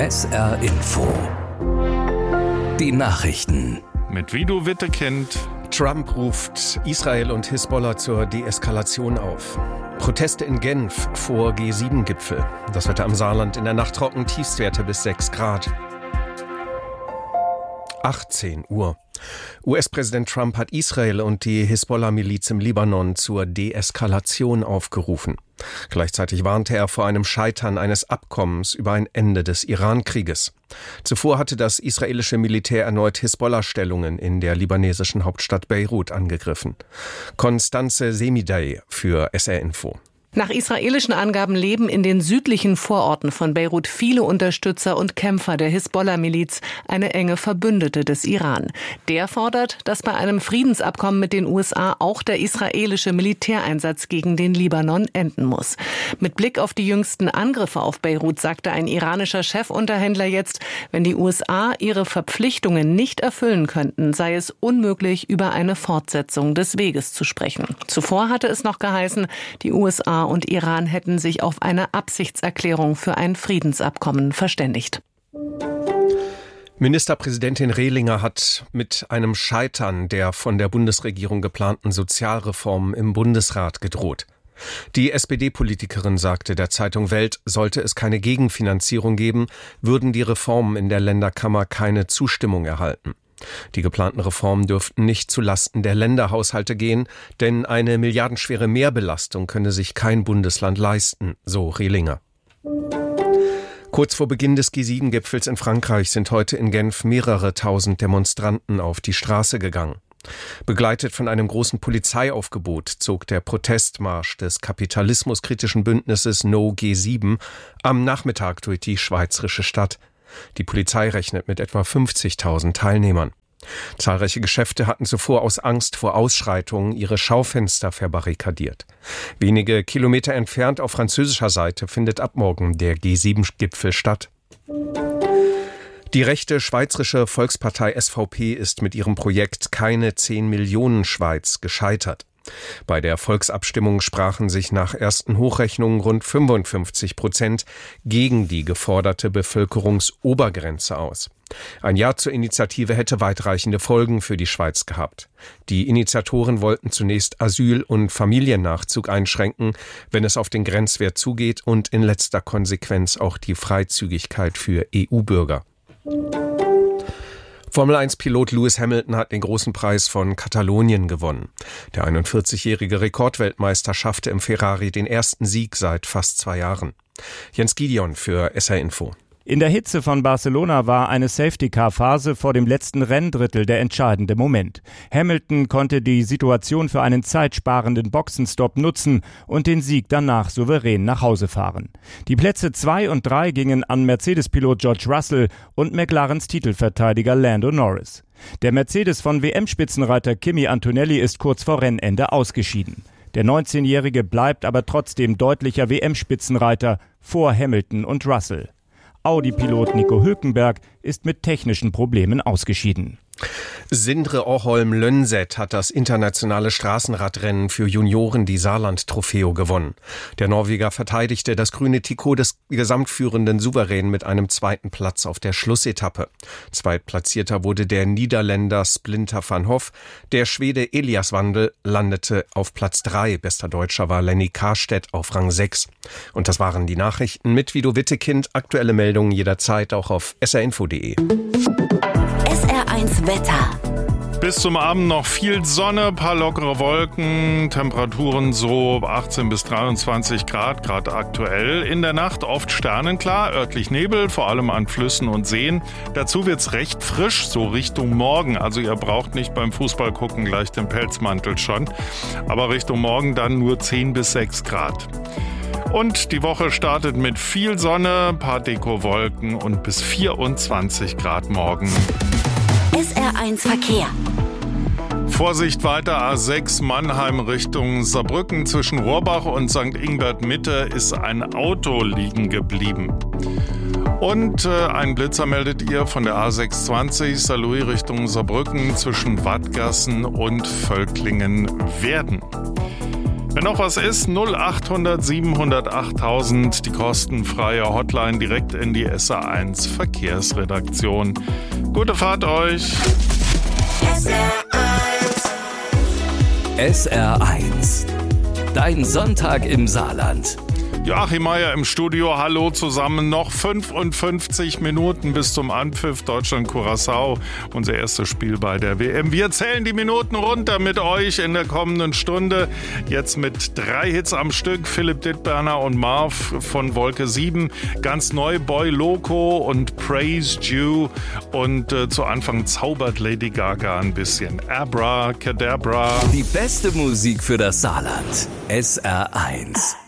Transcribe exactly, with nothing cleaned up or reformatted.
S R Info. Die Nachrichten. Mit Vido Wittekind. Trump ruft Israel und Hisbollah zur Deeskalation auf. Proteste in Genf vor G sieben Gipfel. Das Wetter am Saarland in der Nacht trocken, Tiefstwerte bis sechs Grad. achtzehn Uhr. U S-Präsident Trump hat Israel und die Hisbollah-Miliz im Libanon zur Deeskalation aufgerufen. Gleichzeitig warnte er vor einem Scheitern eines Abkommens über ein Ende des Iran-Krieges. Zuvor hatte das israelische Militär erneut Hisbollah-Stellungen in der libanesischen Hauptstadt Beirut angegriffen. Konstanze Semidey für S R Info. Nach israelischen Angaben leben in den südlichen Vororten von Beirut viele Unterstützer und Kämpfer der Hisbollah-Miliz, eine enge Verbündete des Iran. Der fordert, dass bei einem Friedensabkommen mit den U S A auch der israelische Militäreinsatz gegen den Libanon enden muss. Mit Blick auf die jüngsten Angriffe auf Beirut sagte ein iranischer Chefunterhändler jetzt, wenn die U S A ihre Verpflichtungen nicht erfüllen könnten, sei es unmöglich, über eine Fortsetzung des Weges zu sprechen. Zuvor hatte es noch geheißen, die U S A und Iran hätten sich auf eine Absichtserklärung für ein Friedensabkommen verständigt. Ministerpräsidentin Rehlinger hat mit einem Scheitern der von der Bundesregierung geplanten Sozialreformen im Bundesrat gedroht. Die S P D-Politikerin sagte der Zeitung Welt, sollte es keine Gegenfinanzierung geben, würden die Reformen in der Länderkammer keine Zustimmung erhalten. Die geplanten Reformen dürften nicht zulasten der Länderhaushalte gehen, denn eine milliardenschwere Mehrbelastung könne sich kein Bundesland leisten, so Rehlinger. Kurz vor Beginn des G sieben Gipfels in Frankreich sind heute in Genf mehrere tausend Demonstranten auf die Straße gegangen. Begleitet von einem großen Polizeiaufgebot zog der Protestmarsch des kapitalismuskritischen Bündnisses No G sieben am Nachmittag durch die schweizerische Stadt. Die Polizei rechnet mit etwa fünfzigtausend Teilnehmern. Zahlreiche Geschäfte hatten zuvor aus Angst vor Ausschreitungen ihre Schaufenster verbarrikadiert. Wenige Kilometer entfernt auf französischer Seite findet ab morgen der G sieben Gipfel statt. Die rechte Schweizerische Volkspartei S V P ist mit ihrem Projekt Keine zehn Millionen Schweiz gescheitert. Bei der Volksabstimmung sprachen sich nach ersten Hochrechnungen rund fünfundfünfzig Prozent gegen die geforderte Bevölkerungsobergrenze aus. Ein Ja zur Initiative hätte weitreichende Folgen für die Schweiz gehabt. Die Initiatoren wollten zunächst Asyl- und Familiennachzug einschränken, wenn es auf den Grenzwert zugeht, und in letzter Konsequenz auch die Freizügigkeit für E U-Bürger. Formel eins Pilot Lewis Hamilton hat den großen Preis von Katalonien gewonnen. Der einundvierzigjährige Rekordweltmeister schaffte im Ferrari den ersten Sieg seit fast zwei Jahren. Jens Gideon für S R Info. In der Hitze von Barcelona war eine Safety-Car-Phase vor dem letzten Renndrittel der entscheidende Moment. Hamilton konnte die Situation für einen zeitsparenden Boxenstopp nutzen und den Sieg danach souverän nach Hause fahren. Die Plätze zwei und drei gingen an Mercedes-Pilot George Russell und McLarens Titelverteidiger Lando Norris. Der Mercedes von W M-Spitzenreiter Kimi Antonelli ist kurz vor Rennende ausgeschieden. Der neunzehnjährige bleibt aber trotzdem deutlicher W M-Spitzenreiter vor Hamilton und Russell. Audi-Pilot Nico Hülkenberg ist mit technischen Problemen ausgeschieden. Sindre Orholm-Lønseth hat das internationale Straßenradrennen für Junioren, die Saarland-Trofeo, gewonnen. Der Norweger verteidigte das grüne Trikot des Gesamtführenden souverän mit einem zweiten Platz auf der Schlussetappe. Zweitplatzierter wurde der Niederländer Splinter van Hoff. Der Schwede Elias Wandel landete auf Platz drei. Bester Deutscher war Lenny Karstedt auf Rang sechs. Und das waren die Nachrichten mit Vido Wittekind. Aktuelle Meldungen jederzeit auch auf s r info punkt d e. S R eins Wetter. Bis zum Abend noch viel Sonne, paar lockere Wolken, Temperaturen so achtzehn bis dreiundzwanzig Grad, gerade aktuell. In der Nacht oft sternenklar, örtlich Nebel, vor allem an Flüssen und Seen. Dazu wird's recht frisch, so Richtung Morgen. Also ihr braucht nicht beim Fußball gucken gleich den Pelzmantel schon. Aber Richtung Morgen dann nur zehn bis sechs Grad. Und die Woche startet mit viel Sonne, paar Dekowolken und bis vierundzwanzig Grad morgen. S R eins Verkehr. Vorsicht weiter, A sechs Mannheim Richtung Saarbrücken. Zwischen Rohrbach und Sankt Ingbert Mitte ist ein Auto liegen geblieben. Und äh, ein Blitzer meldet ihr von der A sechshundertzwanzig Saarlouis Richtung Saarbrücken zwischen Wattgassen und Völklingen-Werden. Wenn noch was ist, null achthundert siebenhundert achttausend, die kostenfreie Hotline direkt in die S R eins Verkehrsredaktion. Gute Fahrt euch! S R eins. S R eins. Dein Sonntag im Saarland. Joachim Meier im Studio, hallo zusammen. Noch fünfundfünfzig Minuten bis zum Anpfiff Deutschland-Curaçao, unser erstes Spiel bei der W M. Wir zählen die Minuten runter mit euch in der kommenden Stunde. Jetzt mit drei Hits am Stück, Philipp Dittberner und Marv von Wolke sieben. Ganz neu Boy Loco und Praise You. Und äh, zu Anfang zaubert Lady Gaga ein bisschen. Abracadabra. Die beste Musik für das Saarland. S R eins.